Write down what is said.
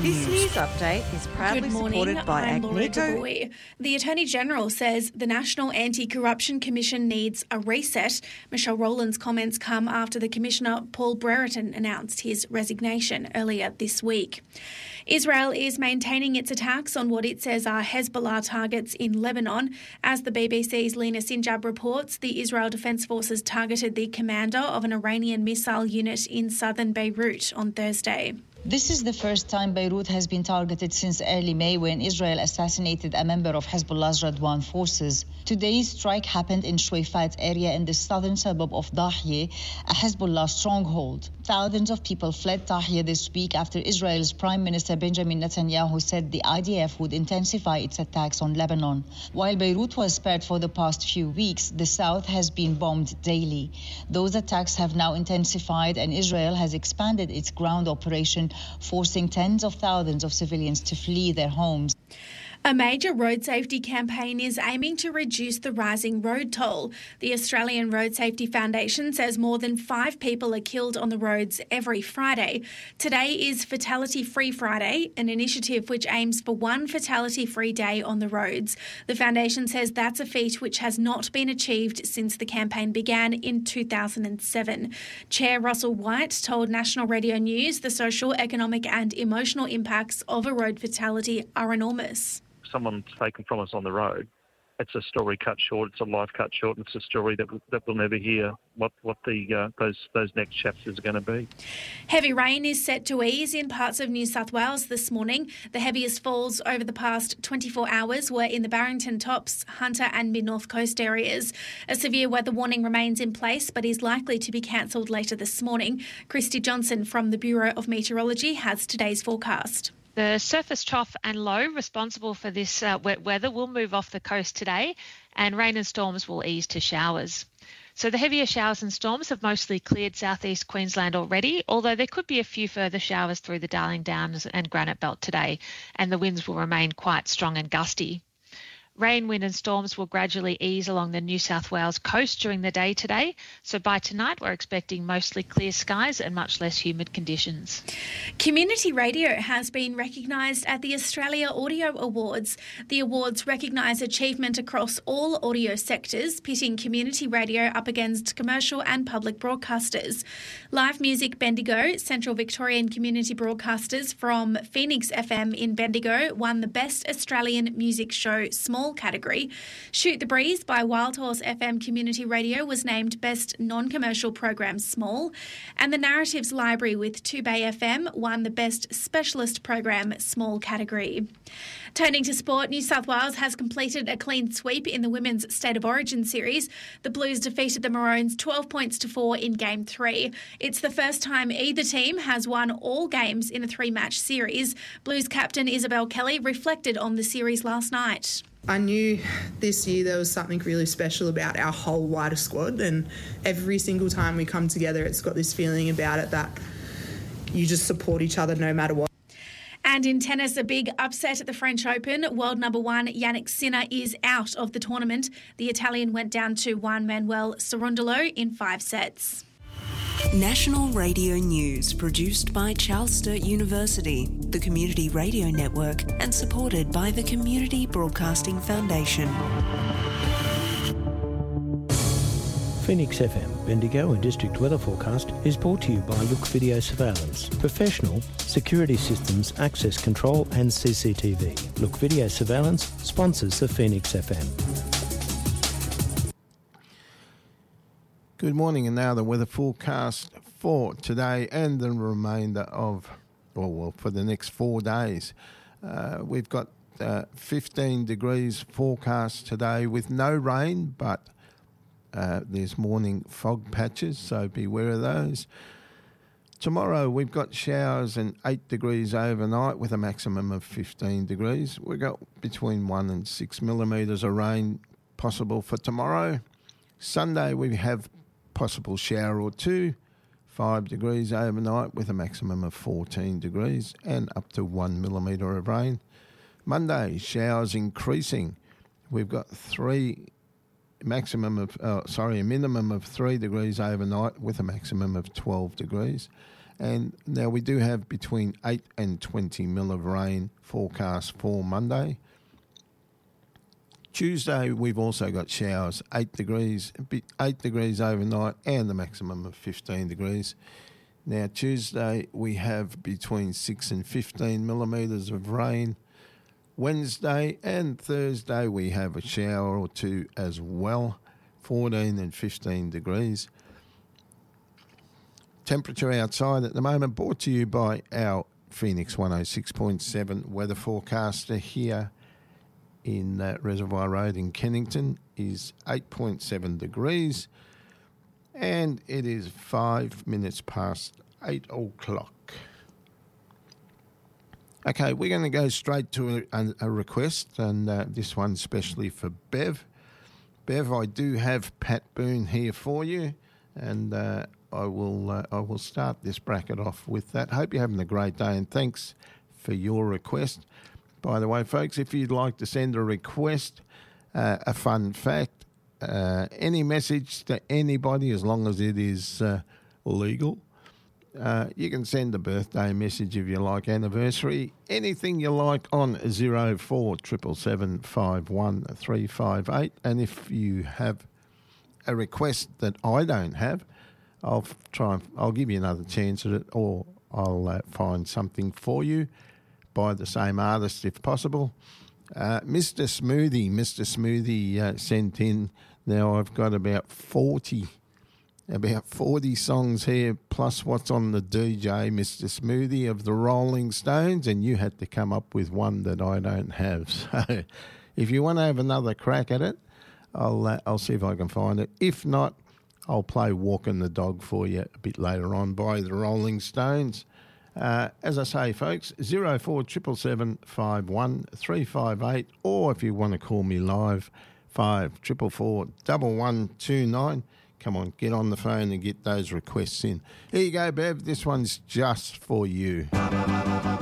This news update is proudly supported by I'm Laura Agneto. Dubois. The Attorney-General says the National Anti-Corruption Commission needs a reset. Michelle Rowland's comments come after the Commissioner Paul Brereton announced his resignation earlier this week. Israel is maintaining its attacks on what it says are Hezbollah targets in Lebanon. As the BBC's Lena Sinjab reports, the Israel Defense Forces targeted the commander of an Iranian missile unit in southern Beirut on Thursday. This is the first time Beirut has been targeted since early May when Israel assassinated a member of Hezbollah's Radwan forces. Today's strike happened in Shuaifat area in the southern suburb of Dahieh, a Hezbollah stronghold. Thousands of people fled Dahieh this week after Israel's Prime Minister Benjamin Netanyahu said the IDF would intensify its attacks on Lebanon. While Beirut was spared for the past few weeks, the south has been bombed daily. Those attacks have now intensified and Israel has expanded its ground operation, forcing tens of thousands of civilians to flee their homes. A major road safety campaign is aiming to reduce the rising road toll. The Australian Road Safety Foundation says more than 5 people are killed on the roads every Friday. Today is Fatality Free Friday, an initiative which aims for one fatality-free day on the roads. The foundation says that's a feat which has not been achieved since the campaign began in 2007. Chair Russell White told National Radio News the social, economic and emotional impacts of a road fatality are enormous. Someone's taken from us on the road. It's a story cut short. It's a life cut short, and it's a story that we'll never hear what those next chapters are going to be. Heavy rain is set to ease in parts of New South Wales this morning. The heaviest falls over the past 24 hours were in the Barrington Tops, Hunter and Mid-North Coast areas. A severe weather warning remains in place but is likely to be cancelled later this morning. Christy Johnson from the Bureau of Meteorology has today's forecast. The surface trough and low responsible for this wet weather will move off the coast today, and rain and storms will ease to showers. So the heavier showers and storms have mostly cleared southeast Queensland already, although there could be a few further showers through the Darling Downs and Granite Belt today, and the winds will remain quite strong and gusty. Rain, wind and storms will gradually ease along the New South Wales coast during the day today. So by tonight, we're expecting mostly clear skies and much less humid conditions. Community radio has been recognised at the Australia Audio Awards. The awards recognise achievement across all audio sectors, pitting community radio up against commercial and public broadcasters. Live Music Bendigo, Central Victorian community broadcasters from Phoenix FM in Bendigo, won the Best Australian Music Show Small category. Shoot the Breeze by Wild Horse FM Community Radio was named Best Non-Commercial Program Small, and the Narratives Library with 2Bay FM won the Best Specialist Program Small category. Turning to sport, New South Wales has completed a clean sweep in the Women's State of Origin series. The Blues defeated the Maroons 12 points to 4 in Game 3. It's the first time either team has won all games in a 3-match series. Blues captain Isabel Kelly reflected on the series last night. I knew this year there was something really special about our whole wider squad, and every single time we come together it's got this feeling about it that you just support each other no matter what. And in tennis, a big upset at the French Open. World number 1 Jannik Sinner is out of the tournament. The Italian went down to Juan Manuel Cerundolo in 5 sets. National Radio News, produced by Charles Sturt University, the Community Radio Network, and supported by the Community Broadcasting Foundation. Phoenix FM, Bendigo and District Weather Forecast is brought to you by Look Video Surveillance. Professional security systems, access control and CCTV. Look Video Surveillance sponsors the Phoenix FM. Good morning, and now the weather forecast for today and the remainder of, for the next 4 days. We've got 15 degrees forecast today with no rain, but there's morning fog patches, so beware of those. Tomorrow we've got showers and 8 degrees overnight with a maximum of 15 degrees. We've got between 1 and 6 millimetres of rain possible for tomorrow. Sunday we have possible shower or 2, 5 degrees overnight with a maximum of 14 degrees and up to 1 millimetre of rain. Monday, showers increasing. We've got a minimum of 3 degrees overnight with a maximum of 12 degrees. And now we do have between 8 and 20 mil of rain forecast for Monday. Tuesday, we've also got showers, 8 degrees overnight, and the maximum of 15 degrees. Now, Tuesday, we have between 6 and 15 millimetres of rain. Wednesday and Thursday, we have a shower or two as well, 14 and 15 degrees. Temperature outside at the moment, brought to you by our Phoenix 106.7 weather forecaster here in Reservoir Road in Kennington, is 8.7 degrees, and it is 5 minutes past 8 o'clock. Okay, we're going to go straight to a request, and this one's specially for Bev. Bev, I do have Pat Boone here for you, and I will start this bracket off with that. Hope you're having a great day, and thanks for your request. By the way, folks, if you'd like to send a request, a fun fact, any message to anybody, as long as it is legal, you can send a birthday message if you like, anniversary, anything you like on 0477 51358. And if you have a request that I don't have, I'll give you another chance at it, or I'll find something for you by the same artist if possible. Mr. Smoothie sent in. Now I've got about 40 songs here, plus what's on the DJ, Mr. Smoothie of the Rolling Stones, and you had to come up with one that I don't have. So if you want to have another crack at it, I'll see if I can find it. If not, I'll play Walking the Dog for you a bit later on by the Rolling Stones. As I say, folks, 0477 51358, or if you want to call me live, 5444 1129. Come on, get on the phone and get those requests in. Here you go, Bev. This one's just for you.